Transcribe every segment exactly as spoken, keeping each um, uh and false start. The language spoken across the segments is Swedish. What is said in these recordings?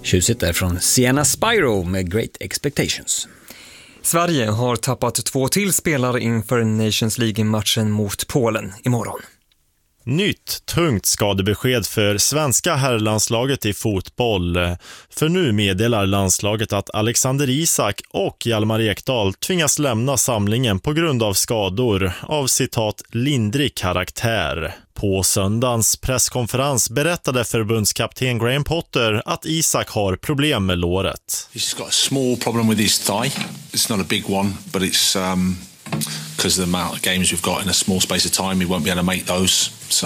Tjusigt där från Sienna Spyro med Great Expectations. Sverige har tappat två till spelare inför Nations League-matchen mot Polen imorgon. Nytt tungt skadebesked för svenska herrlandslaget i fotboll. För nu meddelar landslaget att Alexander Isak och Hjalmar Ekdal tvingas lämna samlingen på grund av skador av citat lindrig karaktär. På söndagens presskonferens berättade förbundskapten Graham Potter att Isak har problem med låret. He's got a small problem with his thigh. It's not a big one, but it's um because of the amount of games we've got in a small space of time, he won't be able to make those. So,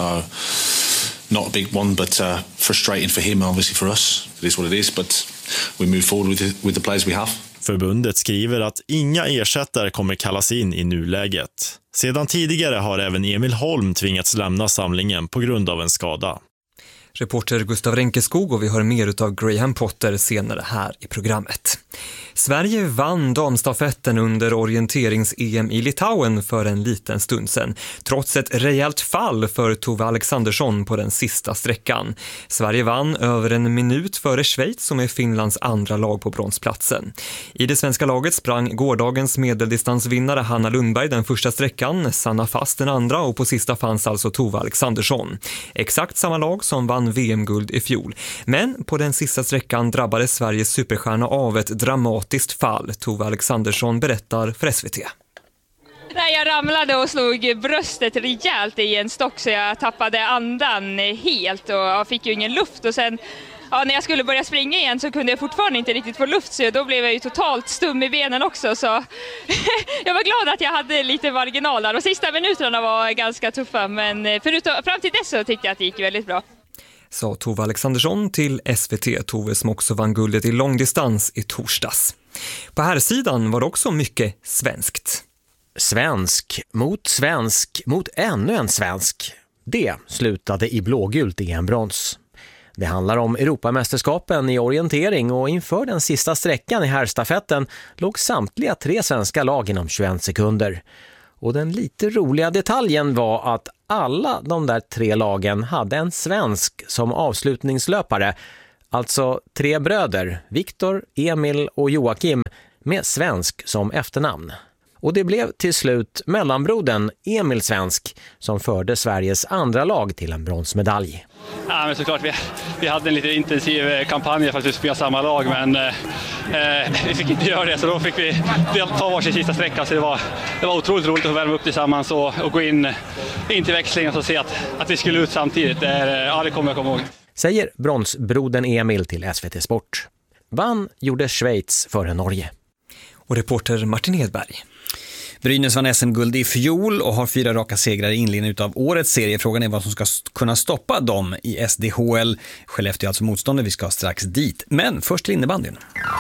not a big one, but uh, frustrating for him and obviously for us. It is what it is, but we move forward with the, with the players we have. Förbundet skriver att inga ersättare kommer kallas in i nuläget. Sedan tidigare har även Emil Holm tvingats lämna samlingen på grund av en skada. Reporter Gustav Renkeskog, och vi hör mer utav Graham Potter senare här i programmet. Sverige vann damstafetten under orienterings-E M i Litauen för en liten stund sedan, trots ett rejält fall för Tove Alexandersson på den sista sträckan. Sverige vann över en minut före Schweiz, som är Finlands andra lag på bronsplatsen. I det svenska laget sprang gårdagens medeldistansvinnare Hanna Lundberg den första sträckan, Sanna Fast den andra, och på sista fanns alltså Tove Alexandersson. Exakt samma lag som vann V M-guld i fjol. Men på den sista sträckan drabbade Sveriges superstjärna av ett dramatiskt fall. Tove Alexandersson berättar för S V T. Nej, jag ramlade och slog bröstet rejält i en stock så jag tappade andan helt och jag fick ju ingen luft. Och sen ja, när jag skulle börja springa igen så kunde jag fortfarande inte riktigt få luft, så då blev jag ju totalt stum i benen också. Så jag var glad att jag hade lite marginal där. De sista minuterna var ganska tuffa, men förutom, fram till dess så tyckte jag att det gick väldigt bra. Sa Tove Alexandersson till S V T. Tove som också vann guldet i långdistans i torsdags. På här sidan var det också mycket svenskt. Svensk mot svensk mot ännu en svensk. Det slutade i blågult i en brons. Det handlar om Europamästerskapen i orientering, och inför den sista sträckan i herrstafetten låg samtliga tre svenska lag inom tjugoett sekunder. Och den lite roliga detaljen var att alla de där tre lagen hade en svensk som avslutningslöpare. Alltså tre bröder, Viktor, Emil och Joakim, med svensk som efternamn. Och det blev till slut mellanbrodern Emil Svensk som förde Sveriges andra lag till en bronsmedalj. Ja, men såklart, vi, vi hade en lite intensiv kampanj för att vi skulle spela samma lag, men eh, vi fick inte göra det, så då fick vi ta varsin sista sträcka. Så det var, det var otroligt roligt att värma upp tillsammans och, och gå in, in till växlingen och se att, att vi skulle ut samtidigt. Det, är, ja, det kommer jag komma ihåg. Säger bronsbrodern Emil till S V T Sport. Vann gjorde Schweiz före Norge. Och reporter Martin Edberg. Brynäs vann S M-guld i fjol och har fyra raka segrar i inledningen av årets serie. Frågan är vad som ska kunna stoppa dem i S D H L. Skellefteå är alltså motståndare, vi ska strax dit. Men först till innebandyn.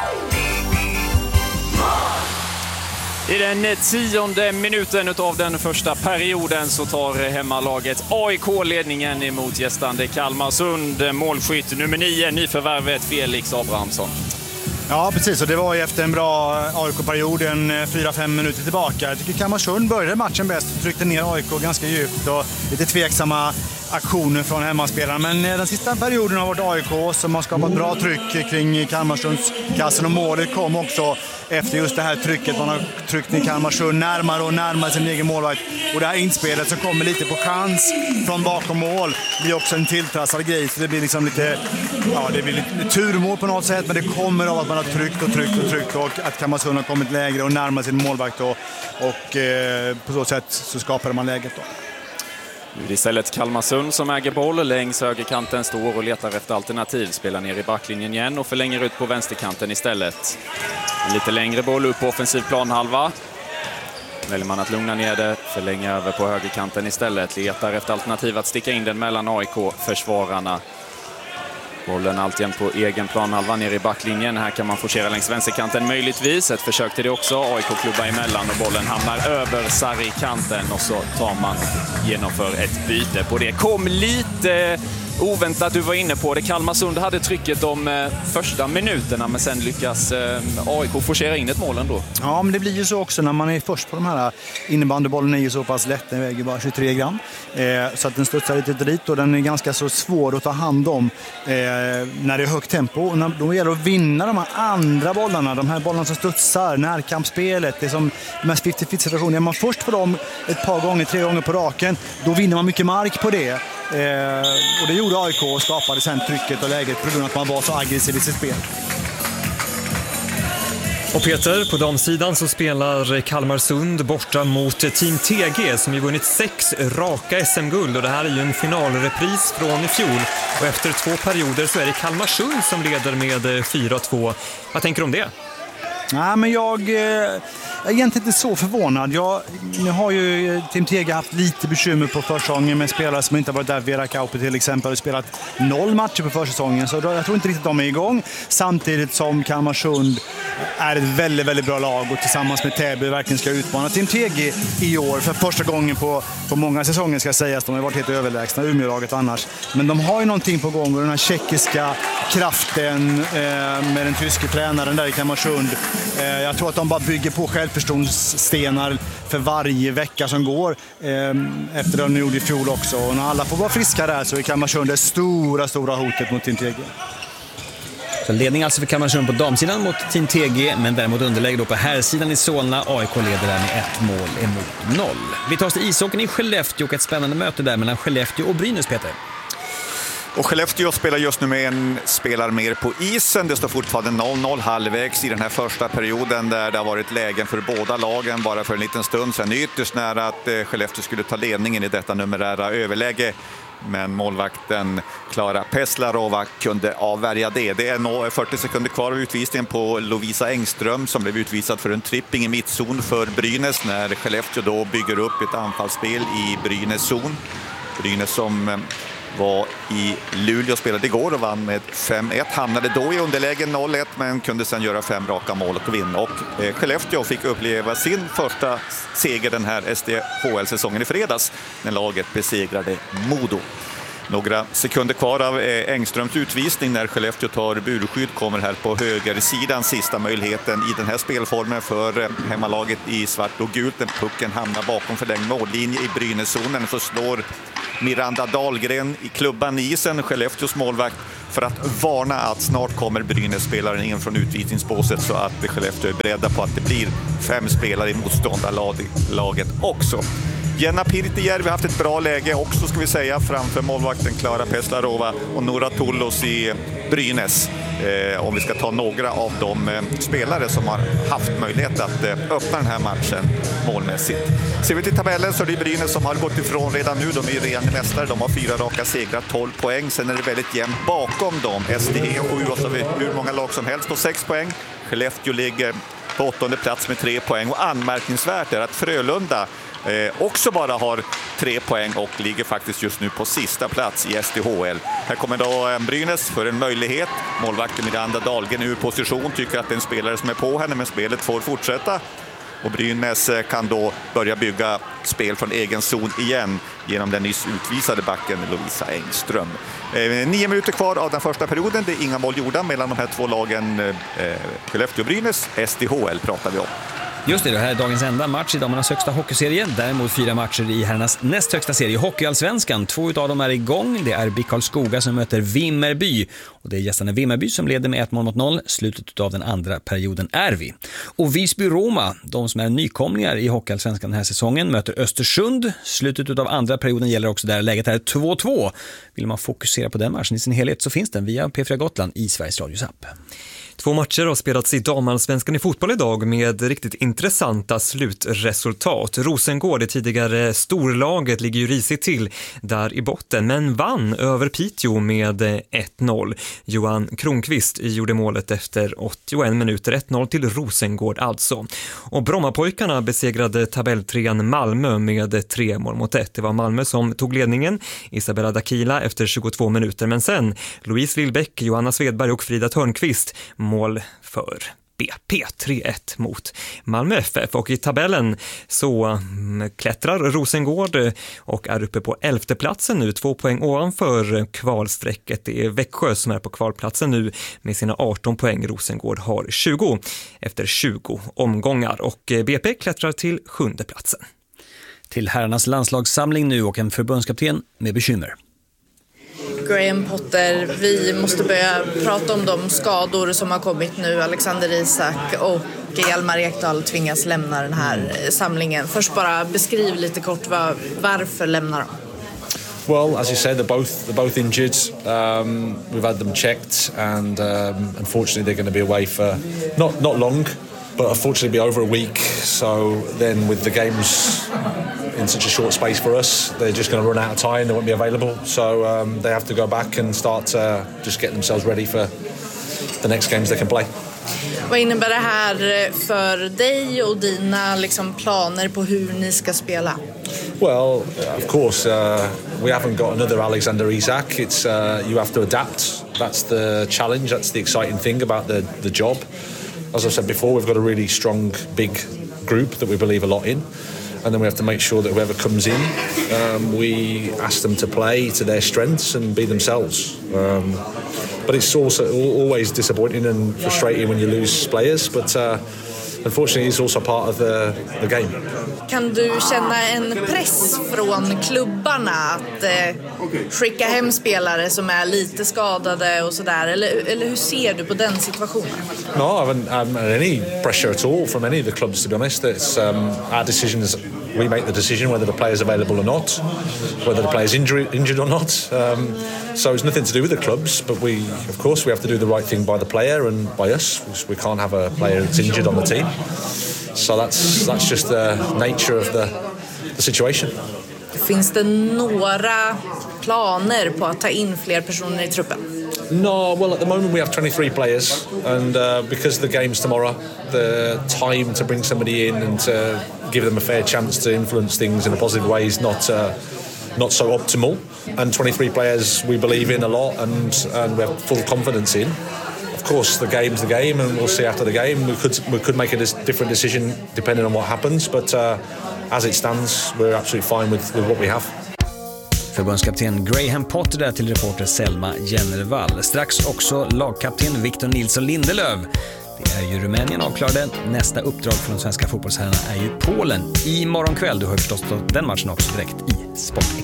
I den tionde minuten av den första perioden så tar hemmalaget A I K ledningen emot gästande Kalmarsund. Målskytt nummer nio, nyförvärvet Felix Abrahamsson. Ja, precis. Och det var ju efter en bra A I K-perioden fyra fem minuter tillbaka. Jag tycker Kalmarsund började matchen bäst, tryckte ner A I K ganska djupt och lite tveksamma aktioner från hemmaspelarna. Men den sista perioden har varit A I K som har skapat bra tryck kring Kalmarsunds kassen, och målet kom också efter just det här trycket. Man har tryckt ner Kalmarsund närmare och närmare sin egen målvakt. Och det här inspelet som kommer lite på chans från bakom mål blir också en tilltrassad grej. Så det blir liksom lite, ja, det blir lite turmål på något sätt, men det kommer av att man har tryckt och tryckt och tryckt och att Kalmarsund har kommit lägre och närmare sin målvakt. Och, och eh, på så sätt så skapar man läget då. Nu är det istället Kalmarsund som äger boll. Längs högerkanten står och letar efter alternativ. Spelar ner i backlinjen igen och förlänger ut på vänsterkanten istället. En lite längre boll upp på offensiv planhalva. Väljer man att lugna ner det, förlänga över på högerkanten istället. Letar efter alternativ att sticka in den mellan A I K-försvararna. Bollen alltjämt på egen planhalva ner i backlinjen. Här kan man forcera längs vänsterkanten möjligtvis. Ett försök till det också. A I K-klubba emellan och bollen hamnar över sargkanten. Och så tar man genomför ett byte på det. Kom lite oväntat, du var inne på det. Kalmarsund hade trycket de eh, första minuterna, men sen lyckas eh, A I K forcera in ett mål ändå. Ja, men det blir ju så också när man är först på de här. Innebandybollen är ju så pass lätt, den väger bara tjugotre gram. Eh, så att den studsar lite dit och den är ganska så svår att ta hand om eh, när det är högt tempo. Och när, då gäller det att vinna de här andra bollarna, de här bollarna som studsar, närkampsspelet. Det är som de här femtio femtio situationer. Är man först på dem ett par gånger, tre gånger på raken, då vinner man mycket mark på det. Eh, och det gjorde A I K och skapade sen trycket och läget på grund av att man var så aggressiv i sitt spel. Och Peter, på damsidan så spelar Kalmarsund borta mot Team T G som ju vunnit sex raka S M-guld, och det här är ju en finalrepris från i fjol. Och efter två perioder så är det Kalmarsund som leder med fyra två. Vad tänker du om det? Nej, men jag, jag är egentligen inte så förvånad. Jag, nu har ju Team T G haft lite bekymmer på försäsongen med spelare som inte har varit där. Vera Kaupe till exempel har spelat noll matcher på försäsongen, så då, jag tror inte riktigt de är igång. Samtidigt som Kalmarsund är ett väldigt, väldigt bra lag och tillsammans med Täby verkligen ska utmana Team T G i år för första gången på, på många säsonger ska sägas. De har varit helt överlägsna, Umeålaget annars. Men de har ju någonting på gång och den här tjeckiska kraften eh, med den tyske tränaren där i Kalmarsund. Jag tror att de bara bygger på självförståelsestenar för varje vecka som går eh, efter det de gjorde i fjol också. Och när alla får vara friska där så är Kalmarsund det stora, stora hotet mot Team T G. Så ledning alltså för Kalmarsund på damsidan mot Team T G, men däremot underläge då på herrsidan i Solna. A I K leder där med ett mål emot noll. Vi tar oss till ishockeyn i Skellefteå och ett spännande möte där mellan Skellefteå och Brynäs, Peter. Och Skellefteå spelar just nu med en spelare mer på isen. Det står fortfarande noll noll halvvägs i den här första perioden där det har varit lägen för båda lagen bara för en liten stund sedan. Ytterst nära att Skellefteå skulle ta ledningen i detta numerära överläge. Men målvakten Klara Peslarova kunde avvärja det. Det är nog fyrtio sekunder kvar av utvisningen på Lovisa Engström som blev utvisad för en tripping i mittzon för Brynäs när Skellefteå då bygger upp ett anfallsspel i Brynäs zon. Brynäs som var i Luleå och spelade igår och vann med fem ett. Hamnade då i underläge noll ett men kunde sedan göra fem raka mål och vinna. Och eh, Skellefteå fick uppleva sin första seger den här S D H L-säsongen i fredags när laget besegrade Modo. Några sekunder kvar av eh, Engströms utvisning när Skellefteå tar burskydd kommer här på högersidan. Sista möjligheten i den här spelformen för eh, hemmalaget i svart och gult. Den pucken hamnar bakom förlängd mållinje i Brynäszonen, så slår Miranda Dahlgren i klubban i isen, Skellefteås målvakt, för att varna att snart kommer Brynäs-spelaren in från utvisningsbåset, så att Skellefteå är beredda på att det blir fem spelare i motståndarlaget också. Jenna Pirtijärvi har haft ett bra läge också, ska vi säga, framför målvakten Klara Peslarova och Nora Tullos i Brynäs. Eh, om vi ska ta några av de eh, spelare som har haft möjlighet att eh, öppna den här matchen målmässigt. Ser vi till tabellen så är det Brynäs som har gått ifrån redan nu. De är redan mästare, de har fyra raka segrar, tolv poäng. Sen är det väldigt jämnt bakom dem. S D E sju, och så har vi hur många lag som helst på sex poäng. Skellefteå ligger på åttonde plats med tre poäng. Och anmärkningsvärt är att Frölunda Eh, också bara har tre poäng och ligger faktiskt just nu på sista plats i S D H L. Här kommer då eh, Brynäs för en möjlighet. Målvakten Miranda Dahlgren ur position, tycker att det är en spelare som är på henne, men spelet får fortsätta. Och Brynäs eh, kan då börja bygga spel från egen zon igen genom den nyss utvisade backen Lovisa Engström. Eh, nio minuter kvar av den första perioden. Det är inga mål gjorda mellan de här två lagen. Eh, Skellefteå och Brynäs. S D H L pratar vi om. Just det, det här är dagens enda match i damernas högsta hockeyserie. Däremot fyra matcher i herrarnas näst högsta serie, Hockeyallsvenskan. Två av dem är igång. Det är B I K Karlskoga som möter Vimmerby. Och det är gästarna Vimmerby som leder med ett mål mot noll. Slutet av den andra perioden är vi. Och Visby-Roma, de som är nykomlingar i Hockeyallsvenskan den här säsongen, möter Östersund. Slutet av andra perioden gäller också där. Läget är två två. Vill man fokusera på den matchen i sin helhet så finns den via P fyra Gotland i Sveriges Radios app. Två matcher har spelats i damallsvenskan i fotboll idag med riktigt intressanta slutresultat. Rosengård, det tidigare storlaget, ligger ju risigt till där i botten, men vann över Piteå med ett noll. Johan Kronqvist gjorde målet efter åttioen minuter, ett noll till Rosengård alltså. Och Brommapojkarna besegrade tabelltrean Malmö med tre mål mot ett. Det var Malmö som tog ledningen, Isabella Dakila efter tjugotvå minuter, men sen Louise Lillbäck, Johanna Svedberg och Frida Törnqvist mål för B P tre ett mot Malmö F F. Och i tabellen så klättrar Rosengård och är uppe på elfte platsen nu, två poäng ovanför kvalsträcket. Det är Växjö som är på kvalplatsen nu med sina arton poäng. Rosengård har tjugo efter tjugo omgångar och B P klättrar till sjunde platsen. Till herrarnas landslagssamling nu och en förbundskapten med bekymmer. Graham Potter, vi måste börja prata om de skador som har kommit nu. Alexander Isak och Hjalmar Ekdal tvingas lämna den här samlingen. Först bara beskriv lite kort var, varför lämnar de? Well, as you said, they're both they're both injured. Um, we've had them checked, and um, unfortunately, they're going to be away for not not long, but unfortunately, be over a week. So then, with the games in such a short space for us, they're just going to run out of time. They won't be available, so um, they have to go back and start uh, just get themselves ready for the next games they can play. Vad innebär det här för dig och dina liksom, planer på hur ni ska spela? Well, of course, uh, we haven't got another Alexander Isak. It's uh, you have to adapt. That's the challenge. That's the exciting thing about the the job. As I said before, we've got a really strong, big group that we believe a lot in. And then we have to make sure that whoever comes in, um, we ask them to play to their strengths and be themselves. Um, but it's also always disappointing and frustrating when you lose players. But uh, unfortunately, it's also part of the, the game. Kan du känna en press från klubbarna att eh, skicka hem spelare som är lite skadade och sådär? Eller, eller hur ser du på den situationen? No, I haven't, I haven't had any pressure at all from any of the clubs, to be honest. It's um, our decisions. We make the decision whether the player's available or not, whether the player's injury, injured or not. Um, so it's nothing to do with the clubs, but we, of course, we have to do the right thing by the player and by us. We can't have a player that's injured on the team. So that's that's just the nature of the, the situation. Finns det några planer på att ta in fler personer i truppen? No, well, at the moment we have twenty-three players, and uh, because of the games tomorrow, the time to bring somebody in and to give them a fair chance to influence things in a positive way is not uh, not so optimal. And twenty-three players we believe in a lot, and and we have full confidence in. Of course, the game's the game, and we'll see after the game. We could we could make a dis- different decision depending on what happens, but uh, as it stands, we're absolutely fine with, with what we have. Förbundskapten Graham Potter där till reporter Selma Jennervall. Strax också lagkapten Victor Nilsson Lindelöf. Det är ju Rumänien avklarade. Nästa uppdrag för de svenska fotbollsherrarna är ju Polen. I morgon kväll, du har förstås den matchen också direkt i Sport.